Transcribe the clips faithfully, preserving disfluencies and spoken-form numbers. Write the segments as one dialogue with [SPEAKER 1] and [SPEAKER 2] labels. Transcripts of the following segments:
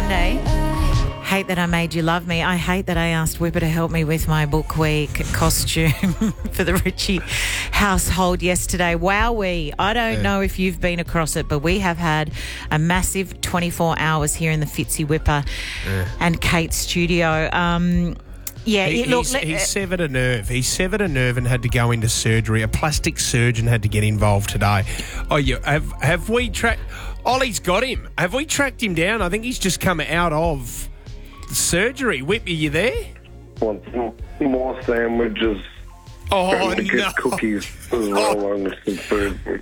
[SPEAKER 1] Monday. Hate that I made you love me. I hate that I asked Whipper to help me with my book week costume for the Ritchie household yesterday. Wowee. I don't yeah. know if you've been across it, but we have had a massive twenty-four hours here in the Fitzy Whipper yeah. and Kate studio. Um, yeah,
[SPEAKER 2] he,
[SPEAKER 1] it, look,
[SPEAKER 2] he's,
[SPEAKER 1] let,
[SPEAKER 2] he severed a nerve. He severed a nerve and had to go into surgery. A plastic surgeon had to get involved today. Oh, you have have we tracked? Ollie's got him. Have we tracked him down? I think he's just come out of surgery. Whip, are you there?
[SPEAKER 3] Want some more sandwiches?
[SPEAKER 2] Oh,
[SPEAKER 3] to
[SPEAKER 2] no.
[SPEAKER 3] get cookies as well along with some food.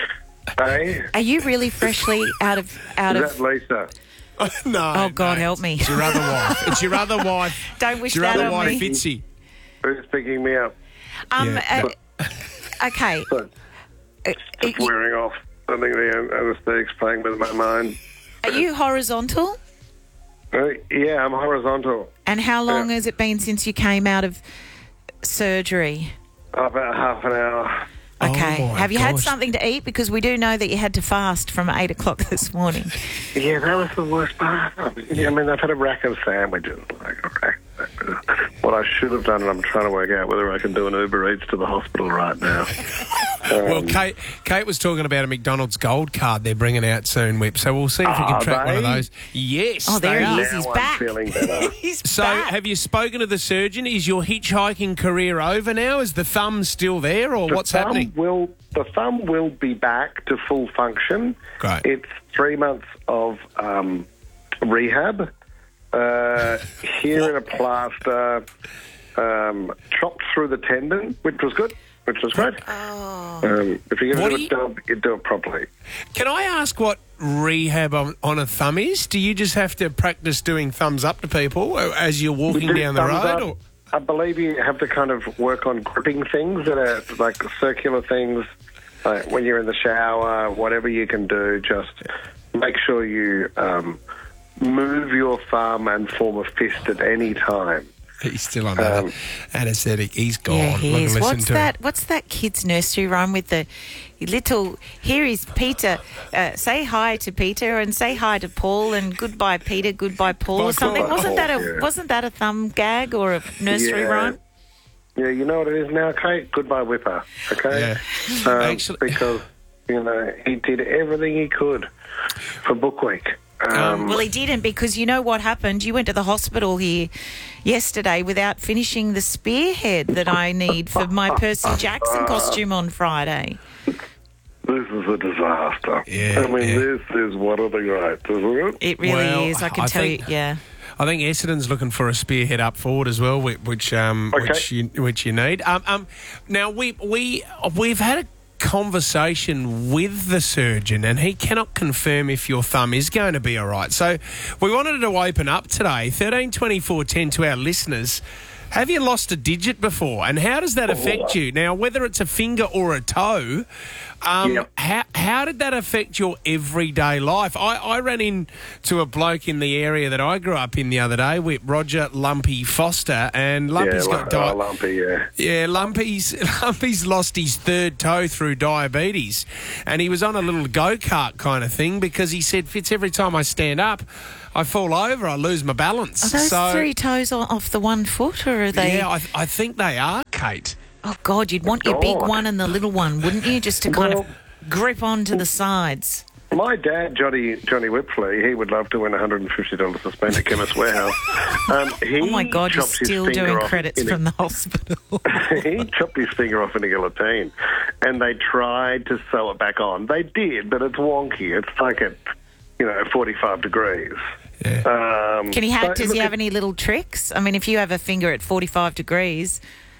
[SPEAKER 3] Hey?
[SPEAKER 1] Are you really freshly out of out
[SPEAKER 3] Is
[SPEAKER 1] of?
[SPEAKER 3] that Lisa?
[SPEAKER 2] no.
[SPEAKER 1] Oh God,
[SPEAKER 2] no.
[SPEAKER 1] help me!
[SPEAKER 2] It's your other wife. It's your other wife.
[SPEAKER 1] Don't wish
[SPEAKER 2] it's your
[SPEAKER 1] that
[SPEAKER 2] other
[SPEAKER 1] on
[SPEAKER 2] wife,
[SPEAKER 1] me.
[SPEAKER 2] Fitzy.
[SPEAKER 3] Who's picking me up?
[SPEAKER 1] Um.
[SPEAKER 2] Yeah.
[SPEAKER 1] Uh, okay.
[SPEAKER 3] So,
[SPEAKER 1] Uh,
[SPEAKER 3] just
[SPEAKER 1] uh,
[SPEAKER 3] wearing off. I think the anaesthetic's playing with my mind.
[SPEAKER 1] Are you horizontal?
[SPEAKER 3] Uh, yeah, I'm horizontal.
[SPEAKER 1] And how long
[SPEAKER 3] Yeah.
[SPEAKER 1] has it been since you came out of surgery?
[SPEAKER 3] About half an hour.
[SPEAKER 1] Okay.
[SPEAKER 2] Oh, my
[SPEAKER 1] Have you had
[SPEAKER 2] gosh.
[SPEAKER 1] something to eat? Because we do know that you had to fast from eight o'clock this morning.
[SPEAKER 3] Yeah, that was the worst part. Yeah, I mean, I've had a rack of sandwiches. Like a rack. What I should have done, and I'm trying to work out whether I can do an Uber Eats to the hospital right now. Um,
[SPEAKER 2] Well, Kate, Kate was talking about a McDonald's Gold Card they're bringing out soon, Whip. So we'll see if we can
[SPEAKER 3] Are
[SPEAKER 2] track one of
[SPEAKER 3] they?
[SPEAKER 2] those. Yes.
[SPEAKER 1] Oh, there
[SPEAKER 2] they
[SPEAKER 1] he
[SPEAKER 2] are.
[SPEAKER 1] is. He's
[SPEAKER 3] Now I'm
[SPEAKER 1] back.
[SPEAKER 3] feeling better.
[SPEAKER 1] He's
[SPEAKER 2] So,
[SPEAKER 1] back.
[SPEAKER 2] have you spoken to the surgeon? Is your hitchhiking career over now? Is the thumb still there, or
[SPEAKER 3] The
[SPEAKER 2] what's
[SPEAKER 3] thumb
[SPEAKER 2] happening?
[SPEAKER 3] Will, the thumb will be back to full function.
[SPEAKER 2] Great.
[SPEAKER 3] It's three months of um, rehab. Uh, here in a plaster, um, chopped through the tendon, which was good, which was great.
[SPEAKER 1] Oh.
[SPEAKER 3] Um, if you're
[SPEAKER 2] What
[SPEAKER 3] going to do
[SPEAKER 2] do
[SPEAKER 3] a job, you do it properly.
[SPEAKER 2] Can I ask what rehab on, on a thumb is? Do you just have to practice doing thumbs up to people as you're walking
[SPEAKER 3] Do
[SPEAKER 2] down the
[SPEAKER 3] thumbs
[SPEAKER 2] road?
[SPEAKER 3] up.
[SPEAKER 2] Or?
[SPEAKER 3] I believe you have to kind of work on gripping things that are like circular things. Like when you're in the shower, whatever you can do, just make sure you um, move your thumb and form a fist at any time.
[SPEAKER 2] He's still on that
[SPEAKER 3] Um,
[SPEAKER 2] anaesthetic. He's gone.
[SPEAKER 1] Yeah, he
[SPEAKER 2] Look,
[SPEAKER 1] is.
[SPEAKER 2] listen
[SPEAKER 1] What's
[SPEAKER 2] to
[SPEAKER 1] that? What's that kid's nursery rhyme with the little? Here is Peter. Uh, say hi to Peter and say hi to Paul and goodbye Peter, goodbye Paul
[SPEAKER 2] Bye,
[SPEAKER 1] or something.
[SPEAKER 2] Paul.
[SPEAKER 1] Wasn't that a
[SPEAKER 3] Yeah.
[SPEAKER 1] wasn't that a thumb gag or a nursery
[SPEAKER 3] Yeah.
[SPEAKER 1] rhyme?
[SPEAKER 3] Yeah, you know what it is now, Kate? Goodbye, Whipper. Okay?
[SPEAKER 2] Yeah.
[SPEAKER 3] Um,
[SPEAKER 2] Actually-
[SPEAKER 3] because, you know, he did everything he could for Book Week. Um,
[SPEAKER 1] Well, he didn't because you know what happened. You went to the hospital here yesterday without finishing the spearhead that I need for my Percy Jackson costume on Friday.
[SPEAKER 3] this is a disaster.
[SPEAKER 2] Yeah,
[SPEAKER 3] I mean,
[SPEAKER 2] yeah.
[SPEAKER 3] this is one of the greats, isn't it?
[SPEAKER 1] It really
[SPEAKER 2] Well,
[SPEAKER 1] is. I can
[SPEAKER 2] I
[SPEAKER 1] tell
[SPEAKER 2] think-
[SPEAKER 1] you. Yeah.
[SPEAKER 2] I think Essendon's looking for a spearhead up forward as well, which which um,
[SPEAKER 3] Okay.
[SPEAKER 2] which you which you need. Um, um, now we we we've had a conversation with the surgeon, and he cannot confirm if your thumb is going to be all right. So we wanted to open up today, thirteen twenty four ten, to our listeners. Have you lost a digit before, and how does that affect you? Now, whether it's a finger or a toe, um,
[SPEAKER 3] Yep.
[SPEAKER 2] how, how did that affect your everyday life? I, I ran into a bloke in the area that I grew up in the other day with Roger Lumpy Foster, and Lumpy's
[SPEAKER 3] yeah,
[SPEAKER 2] got di-
[SPEAKER 3] oh, Lumpy, yeah.
[SPEAKER 2] yeah, Lumpy's Lumpy's lost his third toe through diabetes, and he was on a little go-kart kind of thing because he said, Fitz, every time I stand up, I fall over, I lose my balance.
[SPEAKER 1] Are those
[SPEAKER 2] so,
[SPEAKER 1] three toes o- off the one foot, or are they?
[SPEAKER 2] yeah, I, I think they are, Kate.
[SPEAKER 1] Oh God, you'd want your big
[SPEAKER 3] God.
[SPEAKER 1] one and the little one, wouldn't you? Just to kind
[SPEAKER 3] Well-
[SPEAKER 1] of grip onto the sides.
[SPEAKER 3] My dad, Johnny Johnny Whipfley, he would love to win one hundred fifty dollars to spend at Chemist Warehouse. Um, he
[SPEAKER 1] Oh my God, you're
[SPEAKER 3] chopped his
[SPEAKER 1] still
[SPEAKER 3] finger
[SPEAKER 1] doing
[SPEAKER 3] off
[SPEAKER 1] credits
[SPEAKER 3] in a-
[SPEAKER 1] from the hospital.
[SPEAKER 3] he chopped his finger off in a guillotine, and they tried to sew it back on. They did, but it's wonky. It's like at, you know, forty-five degrees.
[SPEAKER 2] Yeah.
[SPEAKER 3] Um,
[SPEAKER 1] Can he have?
[SPEAKER 3] so-
[SPEAKER 1] Does
[SPEAKER 3] look,
[SPEAKER 1] he have any little tricks? I mean, if you have a finger at forty-five degrees,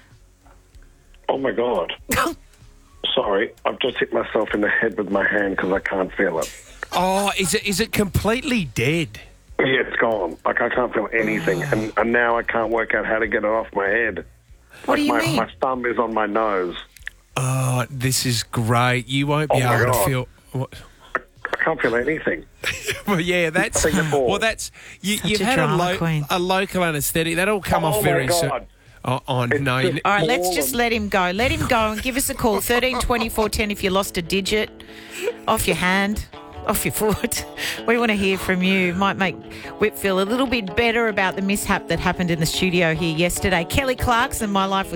[SPEAKER 3] Oh, my God. Sorry, I've just hit myself in the head with my hand because I can't feel it.
[SPEAKER 2] Oh, is it is it completely dead?
[SPEAKER 3] Yeah, it's gone. Like, I can't feel anything, and, and now I can't work out how to get it off my head.
[SPEAKER 1] what
[SPEAKER 3] like
[SPEAKER 1] do you
[SPEAKER 3] my,
[SPEAKER 1] mean?
[SPEAKER 3] my thumb is on my nose.
[SPEAKER 2] Oh, this is great. You won't be
[SPEAKER 3] Oh, my
[SPEAKER 2] able to
[SPEAKER 3] God.
[SPEAKER 2] feel... What?
[SPEAKER 3] I can't feel anything.
[SPEAKER 2] Well, yeah, that's
[SPEAKER 3] Singapore.
[SPEAKER 2] well, that's you,
[SPEAKER 1] Such
[SPEAKER 2] you've
[SPEAKER 1] a
[SPEAKER 2] had a,
[SPEAKER 1] drama queen.
[SPEAKER 2] a local anaesthetic. That'll come
[SPEAKER 3] Oh,
[SPEAKER 2] off
[SPEAKER 3] my
[SPEAKER 2] very soon.
[SPEAKER 3] God.
[SPEAKER 2] Oh, oh
[SPEAKER 3] It's
[SPEAKER 2] no!
[SPEAKER 3] just-
[SPEAKER 2] you-
[SPEAKER 1] All right, let's
[SPEAKER 3] All
[SPEAKER 1] just
[SPEAKER 3] of-
[SPEAKER 1] let him go. Let him go and give us a call. thirteen twenty-four ten if you lost a digit off your hand. off your foot. We want to hear from you. Might make Whip feel a little bit better about the mishap that happened in the studio here yesterday. Kelly Clarkson, My Life with